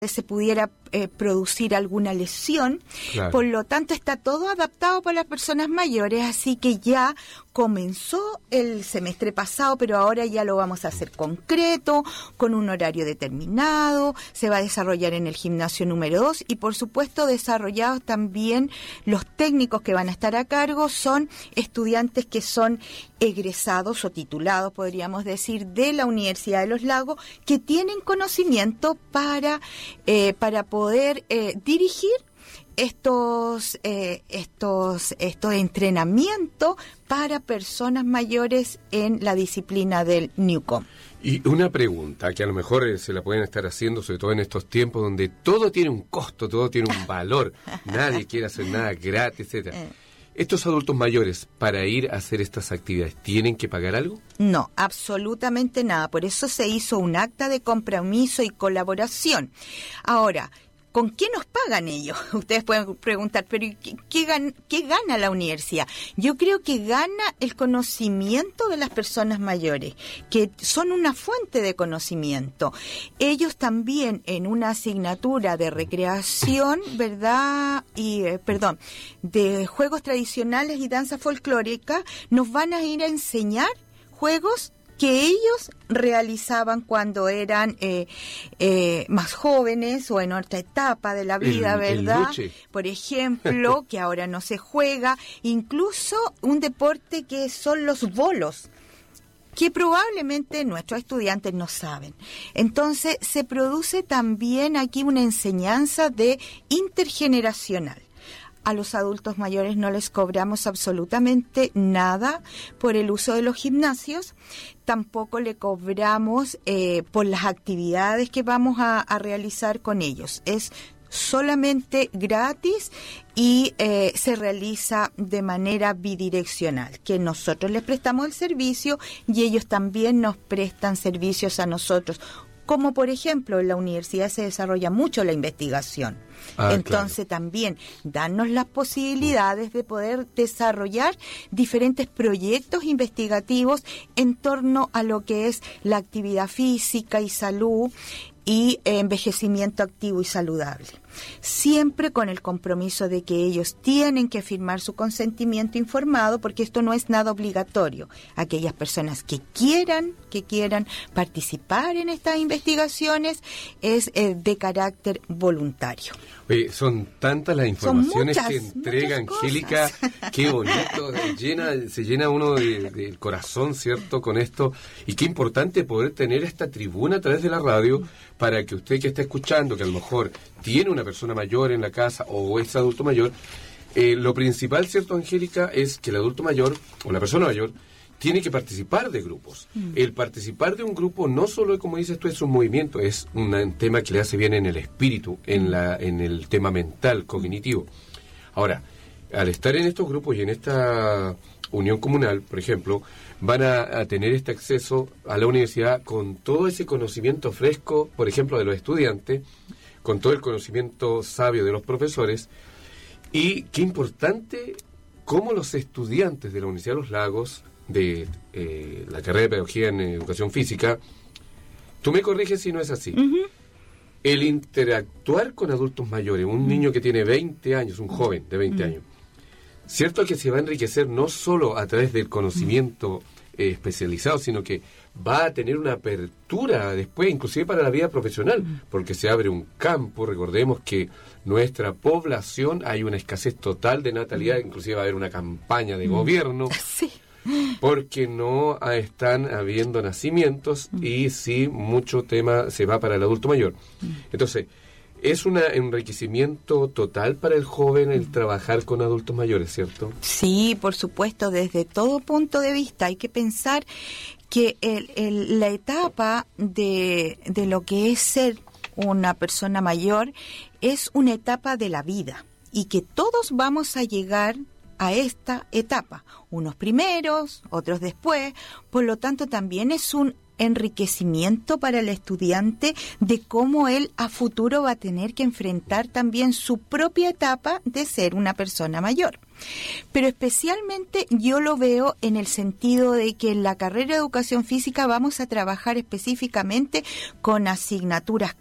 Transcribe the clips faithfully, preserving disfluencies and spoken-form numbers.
se pudiera eh, producir alguna lesión. Claro. Por lo tanto, está todo adaptado para las personas mayores, así que ya comenzó el semestre pasado, pero ahora ya lo vamos a hacer concreto, con un horario determinado, se va a desarrollar en el gimnasio número dos y, por supuesto, desarrollados también los técnicos que van a estar a cargo, son estudiantes que son egresados o titulados, podríamos decir, de la Universidad de los Lagos, que tienen conocimiento para, eh, para poder eh, dirigir estos eh, estos estos entrenamientos para personas mayores en la disciplina del Newcom. Y una pregunta que a lo mejor eh, se la pueden estar haciendo, sobre todo en estos tiempos donde todo tiene un costo, todo tiene un valor, nadie quiere hacer nada gratis, etcétera. ¿Estos adultos mayores, para ir a hacer estas actividades, tienen que pagar algo? No, absolutamente nada. Por eso se hizo un acta de compromiso y colaboración. Ahora, ¿con qué nos pagan ellos? Ustedes pueden preguntar, pero ¿qué, qué, gan, ¿qué gana la universidad? Yo creo que gana el conocimiento de las personas mayores, que son una fuente de conocimiento. Ellos también en una asignatura de recreación, ¿verdad? Y, eh, perdón, de juegos tradicionales y danza folclórica, nos van a ir a enseñar juegos que ellos realizaban cuando eran eh, eh, más jóvenes o en otra etapa de la vida, el, ¿verdad? El Por ejemplo, que ahora no se juega, incluso un deporte que son los bolos, que probablemente nuestros estudiantes no saben. Entonces, se produce también aquí una enseñanza de intergeneracional. A los adultos mayores no les cobramos absolutamente nada por el uso de los gimnasios, tampoco le cobramos eh, por las actividades que vamos a, a realizar con ellos. Es solamente gratis y eh, se realiza de manera bidireccional, que nosotros les prestamos el servicio y ellos también nos prestan servicios a nosotros. Como por ejemplo, en la universidad se desarrolla mucho la investigación. Ah, Entonces claro. También darnos las posibilidades de poder desarrollar diferentes proyectos investigativos en torno a lo que es la actividad física y salud y envejecimiento activo y saludable. Siempre con el compromiso de que ellos tienen que firmar su consentimiento informado, porque esto no es nada obligatorio. Aquellas personas que quieran, que quieran participar en estas investigaciones es eh, de carácter voluntario. Oye, son tantas las informaciones muchas, que entrega Angélica, qué bonito, llena, se llena uno del de corazón, ¿cierto?, con esto, y qué importante poder tener esta tribuna a través de la radio para que usted que está escuchando, que a lo mejor tiene una persona mayor en la casa o es adulto mayor, eh, lo principal, ¿cierto, Angélica?, es que el adulto mayor o la persona mayor tiene que participar de grupos. Mm. El participar de un grupo no solo, como dices tú, es un movimiento, es un tema que le hace bien en el espíritu, en la en el tema mental, cognitivo. Ahora, al estar en estos grupos y en esta unión comunal, por ejemplo, van a, a tener este acceso a la universidad con todo ese conocimiento fresco, por ejemplo, de los estudiantes, con todo el conocimiento sabio de los profesores, y qué importante cómo los estudiantes de la Universidad de los Lagos, de eh, la carrera de Pedagogía en Educación Física, tú me corriges si no es así, uh-huh. El interactuar con adultos mayores, un uh-huh. niño que tiene veinte años, un joven de veinte uh-huh. años, cierto que se va a enriquecer no solo a través del conocimiento uh-huh. eh, especializado, sino que va a tener una apertura después, inclusive para la vida profesional, uh-huh. porque se abre un campo. Recordemos que nuestra población, hay una escasez total de natalidad, uh-huh. inclusive va a haber una campaña de uh-huh. gobierno, sí. porque no están habiendo nacimientos uh-huh. y sí, mucho tema se va para el adulto mayor. Uh-huh. Entonces, es un enriquecimiento total para el joven el trabajar con adultos mayores, ¿cierto? Sí, por supuesto, desde todo punto de vista. Hay que pensar que el, el, la etapa de, de lo que es ser una persona mayor es una etapa de la vida y que todos vamos a llegar a esta etapa, unos primeros, otros después, por lo tanto también es un enriquecimiento para el estudiante de cómo él a futuro va a tener que enfrentar también su propia etapa de ser una persona mayor. Pero especialmente yo lo veo en el sentido de que en la carrera de Educación Física vamos a trabajar específicamente con asignaturas clave.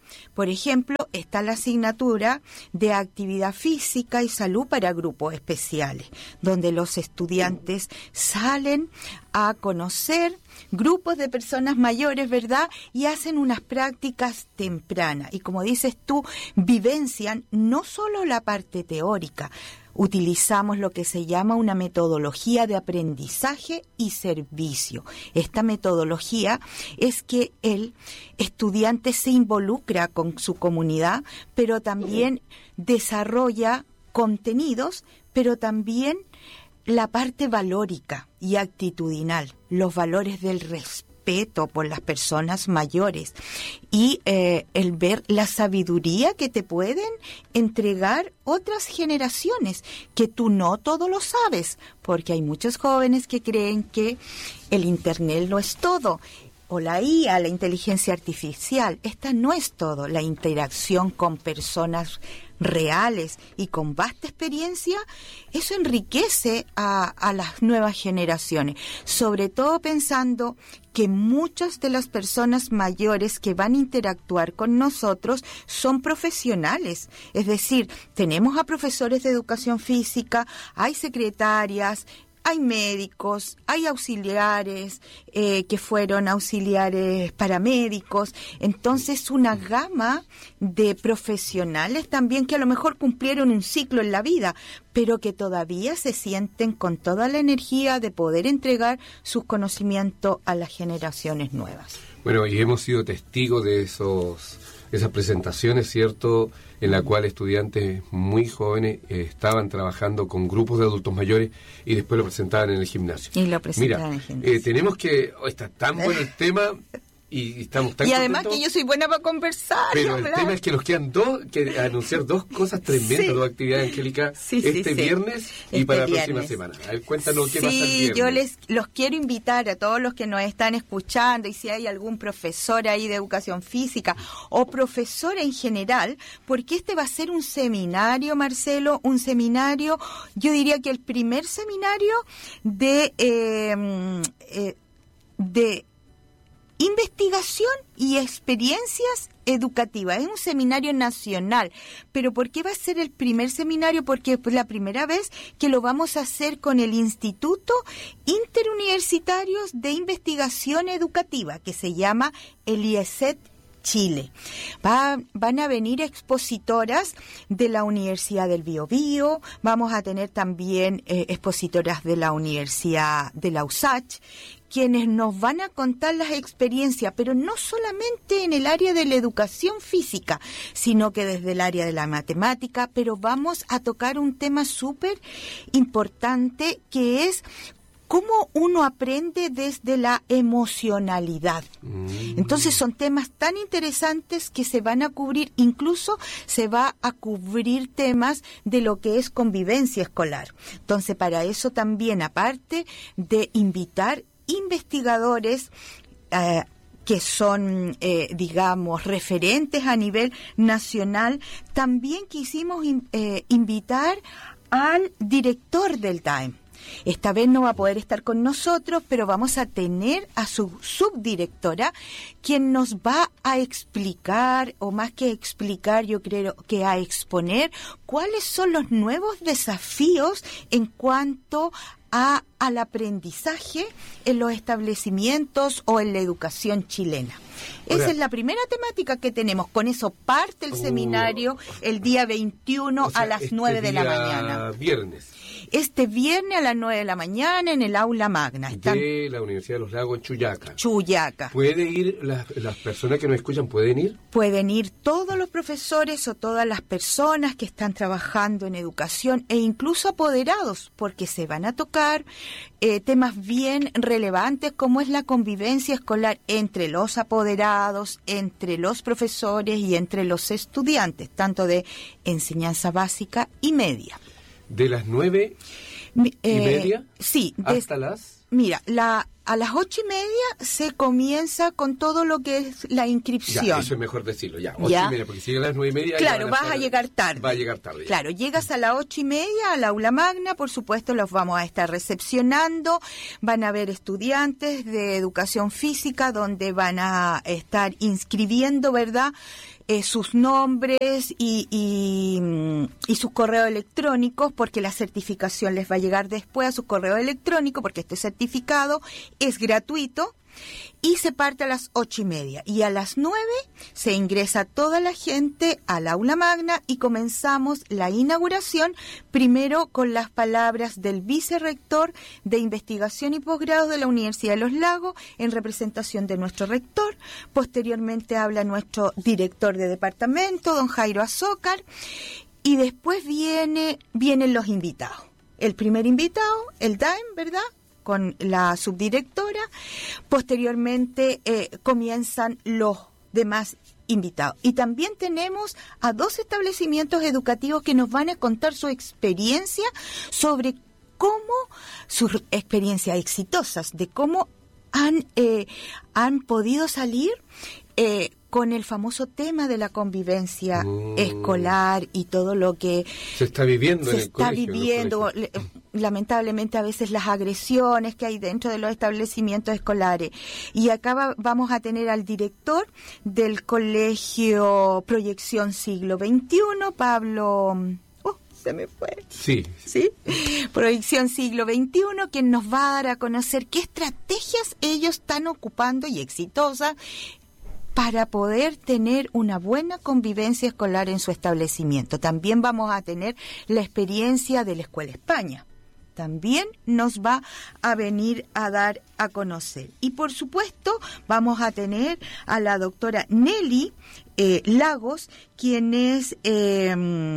Por ejemplo, está la asignatura de actividad física y salud para grupos especiales, donde los estudiantes salen a conocer grupos de personas mayores, ¿verdad? Y hacen unas prácticas tempranas. Y como dices tú, vivencian no solo la parte teórica, utilizamos lo que se llama una metodología de aprendizaje y servicio. Esta metodología es que el estudiante se involucra con su comunidad, pero también desarrolla contenidos, pero también la parte valórica y actitudinal, los valores del respeto por las personas mayores y eh, el ver la sabiduría que te pueden entregar otras generaciones, que tú no todo lo sabes, porque hay muchos jóvenes que creen que el Internet lo es todo, o la I A, la inteligencia artificial. Esta no es todo. La interacción con personas reales y con vasta experiencia, eso enriquece a, a las nuevas generaciones, sobre todo pensando que muchas de las personas mayores que van a interactuar con nosotros son profesionales, es decir, tenemos a profesores de educación física, hay secretarias, hay médicos, hay auxiliares eh, que fueron auxiliares paramédicos, entonces una gama de profesionales también que a lo mejor cumplieron un ciclo en la vida, pero que todavía se sienten con toda la energía de poder entregar sus conocimientos a las generaciones nuevas. Bueno, y hemos sido testigos de esos esas presentaciones, ¿cierto?, en la cual estudiantes muy jóvenes eh, estaban trabajando con grupos de adultos mayores y después lo presentaban en el gimnasio. Y lo presentaban Mira, en el gimnasio. Eh, tenemos que... Oh, está tan bueno el tema... Y estamos tan y además contentos, que yo soy buena para conversar. pero el tema es que nos quedan dos, que anunciar dos cosas tremendas, sí. dos actividades, Angélica, sí, sí, este sí. viernes y este para la viernes. próxima semana. A ver, cuéntanos qué sí, pasa el viernes. Sí, yo les los quiero invitar a todos los que nos están escuchando y si hay algún profesor ahí de educación física o profesor en general, porque este va a ser un seminario, Marcelo, un seminario, yo diría que el primer seminario de... Eh, eh, de investigación y experiencias educativas. Es un seminario nacional. ¿Pero por qué va a ser el primer seminario? Porque es la primera vez que lo vamos a hacer con el Instituto Interuniversitario de Investigación Educativa, que se llama el I E S E T Chile. Va, van a venir expositoras de la Universidad del Biobío, vamos a tener también eh, expositoras de la Universidad de la U S A C H, quienes nos van a contar las experiencias, pero no solamente en el área de la educación física, sino que desde el área de la matemática, pero vamos a tocar un tema súper importante que es cómo uno aprende desde la emocionalidad. Entonces son temas tan interesantes que se van a cubrir, incluso se va a cubrir temas de lo que es convivencia escolar. Entonces para eso también, aparte de invitar investigadores eh, que son, eh, digamos, referentes a nivel nacional, también quisimos in, eh, invitar al director del D A E M. Esta vez no va a poder estar con nosotros, pero vamos a tener a su subdirectora, quien nos va a explicar, o más que explicar, yo creo que a exponer cuáles son los nuevos desafíos en cuanto a al aprendizaje en los establecimientos o en la educación chilena. Ahora, esa es la primera temática que tenemos. Con eso parte el uh, seminario el día veintiuno, o sea, a las este nueve de la mañana. Viernes. Este viernes a las nueve de la mañana en el aula magna. Están... De la Universidad de los Lagos en Chuyaca. Chuyaca. ¿Puede ir, las, las personas que nos escuchan, pueden ir? Pueden ir todos los profesores o todas las personas que están trabajando en educación e incluso apoderados, porque se van a tocar eh, temas bien relevantes como es la convivencia escolar entre los apoderados, entre los profesores y entre los estudiantes, tanto de enseñanza básica y media. ¿De las nueve y eh, media? Sí. ¿Hasta las...? mira, la a las ocho y media se comienza con todo lo que es la inscripción. Ya, eso es mejor decirlo, ya, ocho ¿Ya? y media, porque si llega a las nueve y media... Claro, vas a, a llegar tarde. Va a llegar tarde. Ya. Claro, llegas a las ocho y media al aula magna, por supuesto los vamos a estar recepcionando, van a haber estudiantes de educación física donde van a estar inscribiendo, ¿verdad?, Eh, sus nombres y, y, y sus correos electrónicos, porque la certificación les va a llegar después a su correo electrónico, porque este certificado es gratuito, y se parte a las ocho y media. Y a las nueve se ingresa toda la gente al aula magna y comenzamos la inauguración, primero con las palabras del vicerrector de investigación y posgrado de la Universidad de Los Lagos, en representación de nuestro rector. Posteriormente habla nuestro director de departamento, don Jairo Azócar, y después viene, vienen los invitados. El primer invitado, el D A E M, ¿verdad?, con la subdirectora. Posteriormente eh, comienzan los demás invitados. Y también tenemos a dos establecimientos educativos que nos van a contar su experiencia sobre cómo, sus experiencias exitosas, de cómo han, eh, han podido salir eh, con el famoso tema de la convivencia mm. escolar y todo lo que se está viviendo se en el está colegio, viviendo, le, lamentablemente a veces las agresiones que hay dentro de los establecimientos escolares. Y acá va, vamos a tener al director del colegio Proyección Siglo veintiuno, Pablo... Oh, se me fue. Sí. ¿Sí? Proyección Siglo veintiuno, quien nos va a dar a conocer qué estrategias ellos están ocupando y exitosas para poder tener una buena convivencia escolar en su establecimiento. También vamos a tener la experiencia de la Escuela España. También nos va a venir a dar a conocer. Y por supuesto vamos a tener a la doctora Nelly eh, Lagos, quien es eh,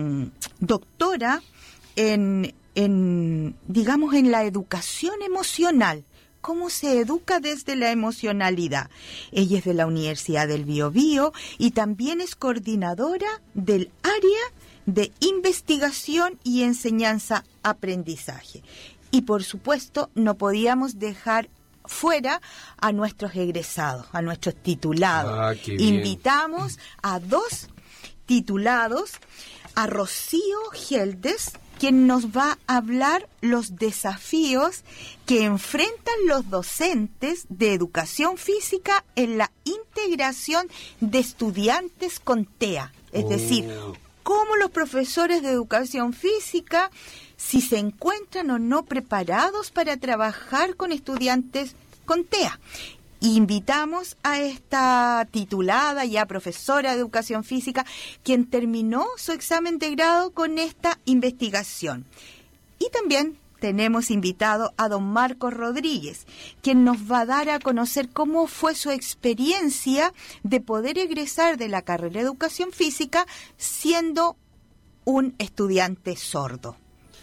doctora en, en, digamos, en la educación emocional. ¿Cómo se educa desde la emocionalidad? Ella es de la Universidad del Biobío y también es coordinadora del área de investigación y enseñanza-aprendizaje. Y por supuesto no podíamos dejar fuera a nuestros egresados, a nuestros titulados. Ah, qué bien. Invitamos a dos titulados, a Rocío Geldes, quien nos va a hablar los desafíos que enfrentan los docentes de educación física en la integración de estudiantes con T E A. Es oh. decir, cómo los profesores de educación física, si se encuentran o no preparados para trabajar con estudiantes con T E A. Invitamos a esta titulada, ya profesora de educación física, quien terminó su examen de grado con esta investigación. Y también tenemos invitado a don Marcos Rodríguez, quien nos va a dar a conocer cómo fue su experiencia de poder egresar de la carrera de educación física siendo un estudiante sordo.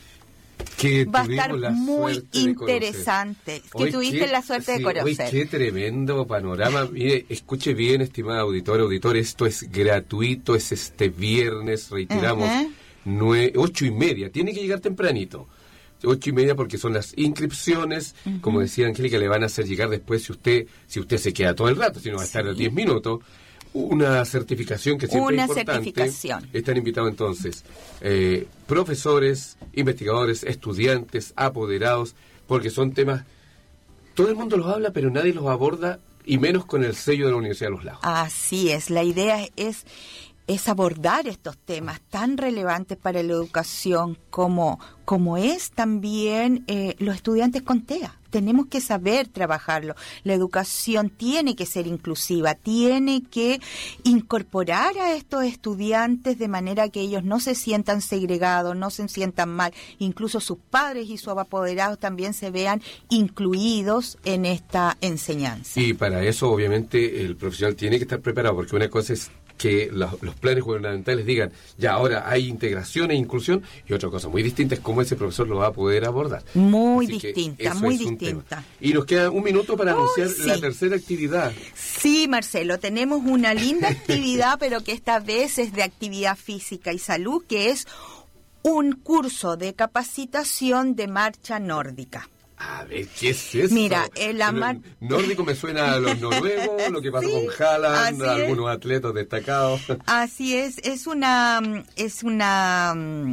Que va a estar muy interesante. Que hoy tuviste qué, la suerte sí, de conocer. Hoy qué tremendo panorama. Mire, escuche bien, estimada auditora, auditor, esto es gratuito, es este viernes, reiteramos, uh-huh. nueve, ocho y media. Tiene que llegar tempranito. Ocho y media porque son las inscripciones. Uh-huh. Como decía Angélica, le van a hacer llegar después si usted, si usted se queda todo el rato, si no va a estar sí. diez minutos. Una certificación que siempre Una es importante. Certificación. Están invitados entonces eh, profesores, investigadores, estudiantes, apoderados, porque son temas, todo el mundo los habla, pero nadie los aborda, y menos con el sello de la Universidad de Los Lagos. Así es, la idea es, es abordar estos temas tan relevantes para la educación como, como es también eh, los estudiantes con T E A. Tenemos que saber trabajarlo. La educación tiene que ser inclusiva, tiene que incorporar a estos estudiantes de manera que ellos no se sientan segregados, no se sientan mal. Incluso sus padres y sus apoderados también se vean incluidos en esta enseñanza. Y para eso, obviamente, el profesional tiene que estar preparado, porque una cosa es que los, los planes gubernamentales digan, ya ahora hay integración e inclusión, y otra cosa muy distinta es cómo ese profesor lo va a poder abordar. Muy Así distinta, muy distinta. Y nos queda un minuto para oh, anunciar sí. la tercera actividad. Sí, Marcelo, tenemos una linda actividad, pero que esta vez es de actividad física y salud, que es un curso de capacitación de marcha nórdica. A ver, ¿qué es eso? Mira, el mar... nórdico me suena a los noruegos, lo que pasó sí, con Haaland, algunos atletas destacados. Así es, es una, es una,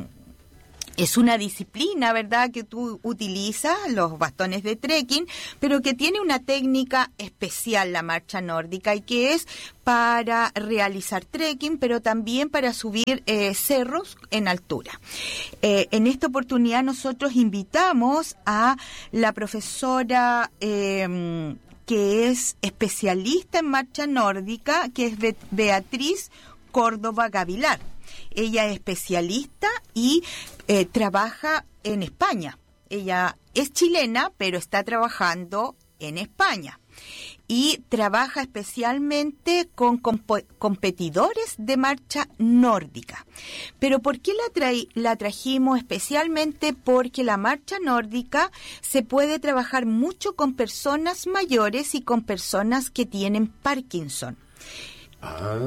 es una disciplina, ¿verdad?, que tú utilizas, los bastones de trekking, pero que tiene una técnica especial, la marcha nórdica, y que es para realizar trekking, pero también para subir eh, cerros en altura. Eh, en esta oportunidad nosotros invitamos a la profesora eh, que es especialista en marcha nórdica, que es Be- Beatriz Córdoba Gavilar. Ella es especialista y eh, trabaja en España. Ella es chilena, pero está trabajando en España. Y trabaja especialmente con compo- competidores de marcha nórdica. Pero ¿por qué la, tra- la trajimos? Especialmente porque la marcha nórdica se puede trabajar mucho con personas mayores y con personas que tienen Parkinson. Ah.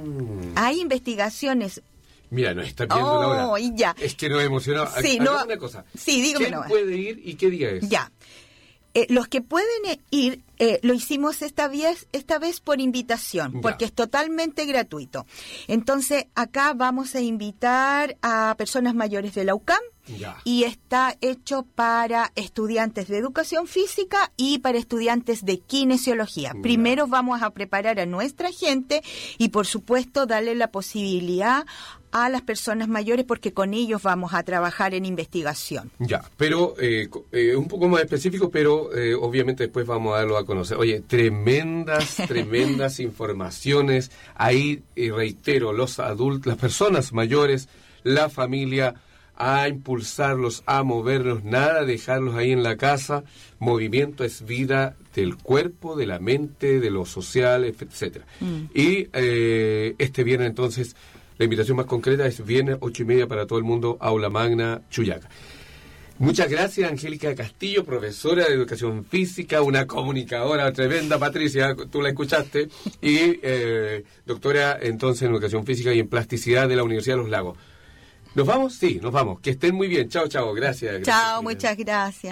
Hay investigaciones. Mira, nos está viendo oh, la hora. Ya. Es que nos emociona. Sí, no, una cosa. Sí, dígame. ¿Quién puede ir y qué día es? Ya. Eh, los que pueden ir, eh, lo hicimos esta vez, esta vez por invitación, ya, porque es totalmente gratuito. Entonces, acá vamos a invitar a personas mayores de la U C A M, ya, y está hecho para estudiantes de educación física y para estudiantes de kinesiología. Ya. Primero vamos a preparar a nuestra gente y, por supuesto, darle la posibilidad a las personas mayores, porque con ellos vamos a trabajar en investigación. Ya, pero eh, eh, un poco más específico, pero eh, obviamente después vamos a darlo a conocer. Oye, tremendas, tremendas informaciones. Ahí, eh, reitero, los adultos, las personas mayores, la familia, a impulsarlos, a moverlos, nada dejarlos ahí en la casa. Movimiento es vida del cuerpo, de la mente, de lo social, etcétera. Mm. Y eh, este viernes entonces... La invitación más concreta es viernes, ocho y media para todo el mundo, Aula Magna, Chuyaca. Muchas gracias, Angélica Castillo, profesora de Educación Física, una comunicadora tremenda, Patricia, tú la escuchaste, y eh, doctora entonces en Educación Física y en Plasticidad de la Universidad de Los Lagos. ¿Nos vamos? Sí, nos vamos. Que estén muy bien. Chao, chao. Gracias. gracias chao, muchas gracias.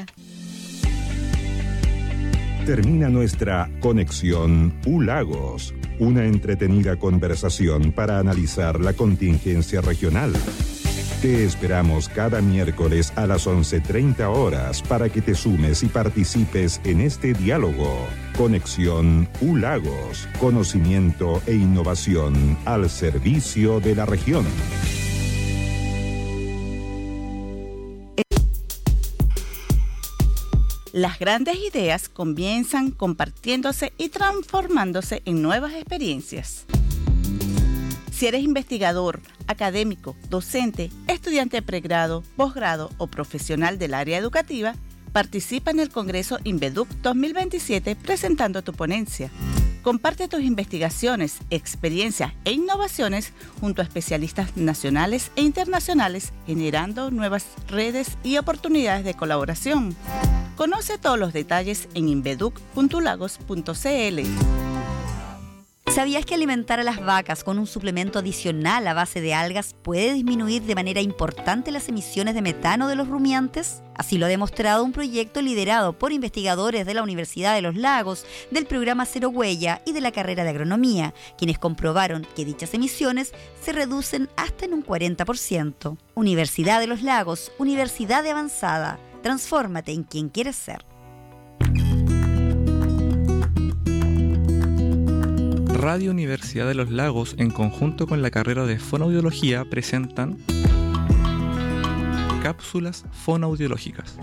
Termina nuestra conexión U Lagos, una entretenida conversación para analizar la contingencia regional. Te esperamos cada miércoles a las once treinta horas para que te sumes y participes en este diálogo. Conexión U Lagos, conocimiento e innovación al servicio de la región. Las grandes ideas comienzan compartiéndose y transformándose en nuevas experiencias. Si eres investigador, académico, docente, estudiante de pregrado, posgrado o profesional del área educativa, participa en el Congreso INVEDUC dos mil veintisiete presentando tu ponencia. Comparte tus investigaciones, experiencias e innovaciones junto a especialistas nacionales e internacionales, generando nuevas redes y oportunidades de colaboración. Conoce todos los detalles en inveduc punto lagos punto c l. ¿Sabías que alimentar a las vacas con un suplemento adicional a base de algas puede disminuir de manera importante las emisiones de metano de los rumiantes? Así lo ha demostrado un proyecto liderado por investigadores de la Universidad de Los Lagos, del programa Cero Huella y de la carrera de Agronomía, quienes comprobaron que dichas emisiones se reducen hasta en un cuarenta por ciento. Universidad de Los Lagos, Universidad de Avanzada. Transfórmate en quien quieres ser. Radio Universidad de Los Lagos, en conjunto con la carrera de Fonoaudiología, presentan cápsulas fonoaudiológicas.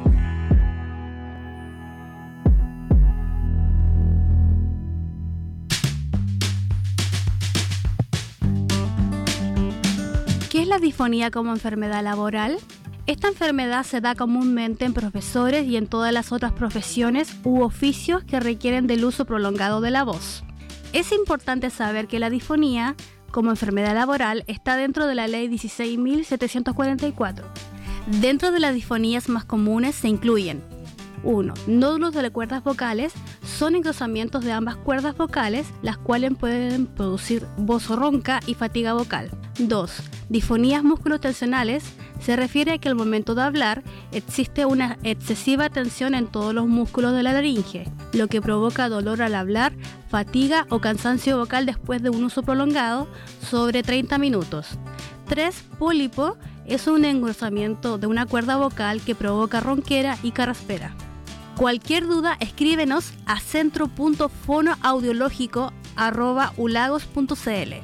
¿Qué es la disfonía como enfermedad laboral? Esta enfermedad se da comúnmente en profesores y en todas las otras profesiones u oficios que requieren del uso prolongado de la voz. Es importante saber que la disfonía, como enfermedad laboral, está dentro de la Ley dieciséis mil setecientos cuarenta y cuatro. Dentro de las disfonías más comunes se incluyen: uno. Nódulos de las cuerdas vocales son engrosamientos de ambas cuerdas vocales, las cuales pueden producir voz ronca y fatiga vocal. dos. Disfonías musculotensionales Se refiere a que al momento de hablar existe una excesiva tensión en todos los músculos de la laringe, lo que provoca dolor al hablar, fatiga o cansancio vocal después de un uso prolongado sobre treinta minutos. tres. Pólipo es un engrosamiento de una cuerda vocal que provoca ronquera y carraspera. Cualquier duda, escríbenos a centro punto fonoaudiológico arroba ulagos punto cl.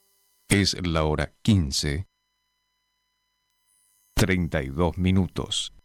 Es la hora quince, treinta y dos minutos.